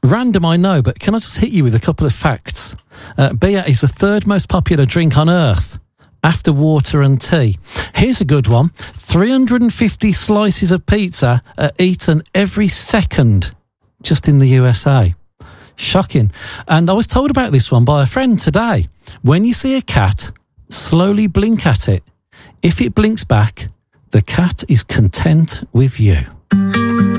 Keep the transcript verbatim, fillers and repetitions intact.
Random, I know, but can I just hit you with a couple of facts? Uh, beer is the third most popular drink on earth, after water and tea. Here's a good one. three hundred fifty slices of pizza are eaten every second just in the U S A. Shocking. And I was told about this one by a friend today. When you see a cat, slowly blink at it. If it blinks back, the cat is content with you.